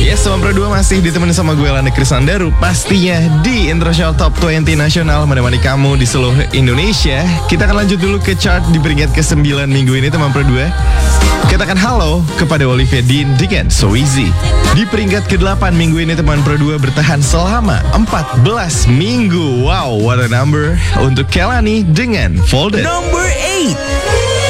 Yes, teman Pro 2 masih ditemenin sama gue Lana Krisandaru. Pastinya di International Top 20 Nasional menemani kamu di seluruh Indonesia. Kita akan lanjut dulu ke chart di peringkat ke-9 minggu ini teman Pro 2. Katakan halo kepada Olivia Dean dengan So Easy. Di peringkat ke-8 minggu ini teman Pro 2 bertahan selama 14 minggu. Wow, what a number. Untuk Kelani dengan Folded. Number 8.